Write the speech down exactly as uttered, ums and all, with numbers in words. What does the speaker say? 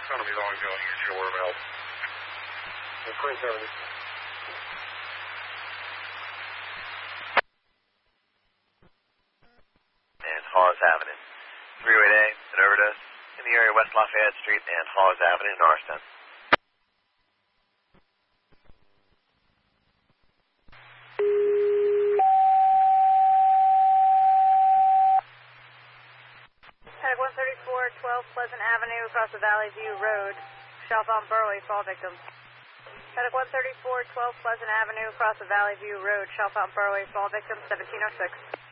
None of these ongoing issue word of help. three seventy. And Hawes Avenue. three oh eight A, an overdose in the area of West Lafayette Street and Hawes Avenue in Norristown. Head one thirty-four, twelve Pleasant Avenue across the Valley View Road. Southbound Burley, fall victim. Head one thirty-four, twelve Pleasant Avenue across the Valley View Road. Southbound Burley, fall victim, seventeen oh six.